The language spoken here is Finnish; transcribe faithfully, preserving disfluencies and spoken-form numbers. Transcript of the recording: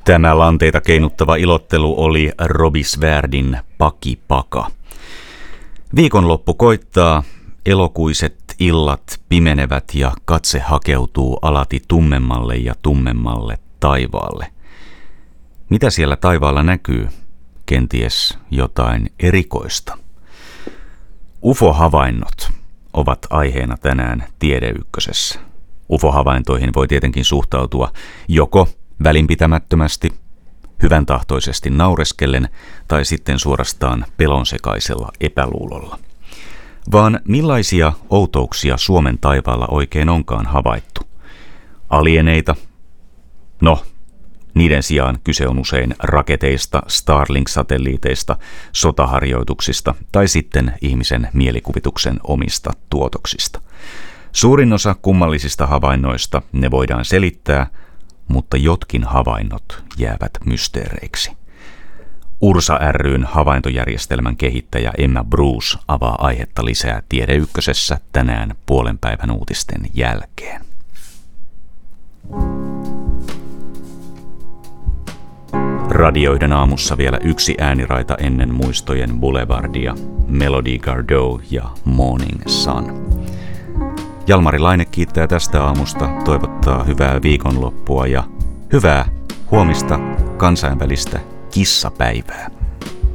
Tämä lanteita keinuttava ilottelu oli Roby Svärdin Paki Paka. Viikonloppu koittaa, elokuiset illat pimenevät ja katse hakeutuu alati tummemmalle ja tummemmalle taivaalle. Mitä siellä taivaalla näkyy? Kenties jotain erikoista. U F O-havainnot ovat aiheena tänään Tiedeykkösessä. U F O-havaintoihin voi tietenkin suhtautua joko välinpitämättömästi, hyvän tahtoisesti naureskellen tai sitten suorastaan pelonsekaisella epäluulolla. Vaan millaisia outouksia Suomen taivaalla oikein onkaan havaittu? Alieneita? No, niiden sijaan kyse on usein raketeista, Starlink-satelliiteista, sotaharjoituksista tai sitten ihmisen mielikuvituksen omista tuotoksista. Suurin osa kummallisista havainnoista ne voidaan selittää, mutta jotkin havainnot jäävät mysteereiksi. Ursa ry:n havaintojärjestelmän kehittäjä Emma Bruce avaa aihetta lisää Tiedeykkösessä tänään puolen päivän uutisten jälkeen. Radioiden aamussa vielä yksi ääniraita ennen muistojen boulevardia, Melody Gardot ja Morning Sun. Jalmari Laine kiittää tästä aamusta, toivottaa hyvää viikonloppua ja hyvää huomista kansainvälistä kissapäivää.